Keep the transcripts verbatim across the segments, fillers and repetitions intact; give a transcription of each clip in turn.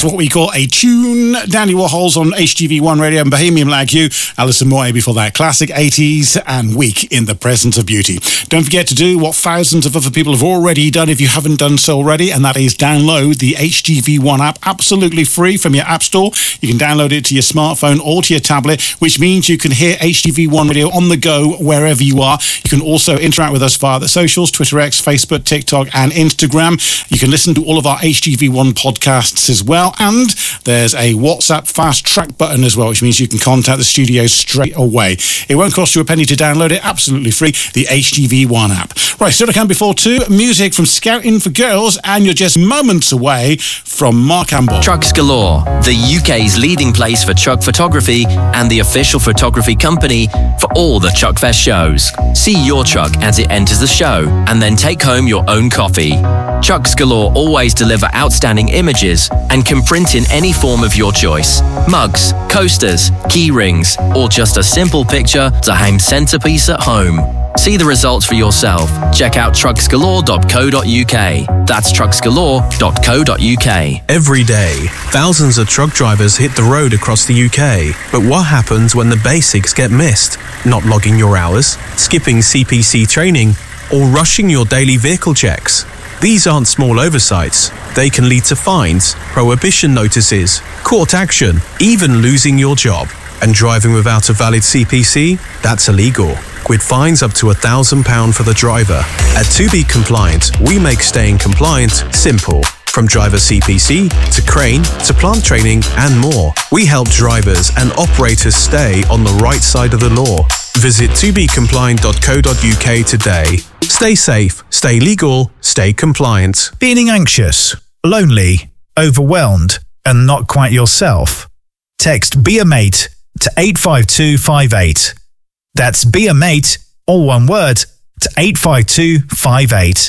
what we call a tune. Dandy Warhols on H G V one Radio and Bohemian Like You. Alison Moy before that. Classic eighties and Week in the Presence of Beauty. Don't forget to do what thousands of other people have already done if you haven't done so already, and that is download the H G V one app absolutely free from your app store. You can download it to your smartphone or to your tablet, which means you can hear H G V one Radio on the go wherever you are. You can also interact with us via the socials, Twitter X, Facebook, TikTok and Instagram. You can listen to all of our H G V one podcasts as well, and there's a WhatsApp fast track button as well, which means you can contact the studio straight away. It won't cost you a penny to download it, absolutely free, the H G V one app. Right, still to come before two, music from Scouting for Girls, and you're just moments away from Mark Amble. Trucks Galore, the U K's leading place for truck photography and the official photography company for all the Truckfest shows. See your truck as it enters the show and then take home your own copy. Trucks Galore always deliver outstanding images and can print in any form of your choice. Mugs, coasters, key rings, or just a simple picture to hang centerpiece at home. See the results for yourself. Check out trucks galore dot co dot uk. That's trucks galore dot co dot uk. Every day, thousands of truck drivers hit the road across the U K. But what happens when the basics get missed? Not logging your hours, skipping C P C training, or rushing your daily vehicle checks? These aren't small oversights. They can lead to fines, prohibition notices, court action, even losing your job. And driving without a valid C P C? That's illegal, with fines up to one thousand pounds for the driver. At To Be Compliant, we make staying compliant simple. From driver C P C, to crane, to plant training, and more. We help drivers and operators stay on the right side of the law. Visit to be compliant dot co dot uk today. Stay safe, stay legal, stay compliant. Feeling anxious, lonely, overwhelmed, and not quite yourself? Text Be A Mate to eight five two five eight. That's Be A Mate, all one word, to eight five two five eight.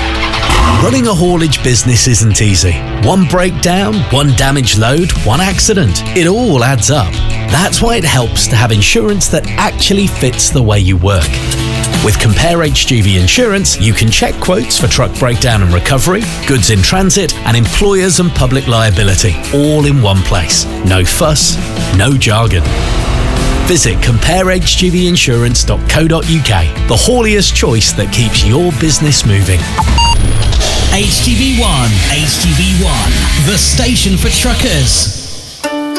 Running a haulage business isn't easy. One breakdown, one damaged load, one accident. It all adds up. That's why it helps to have insurance that actually fits the way you work. With Compare H G V Insurance, you can check quotes for truck breakdown and recovery, goods in transit, and employers and public liability, all in one place. No fuss, no jargon. Visit compare h g v insurance dot co dot uk, the hauliest choice that keeps your business moving. H G V one, H G V one, the station for truckers.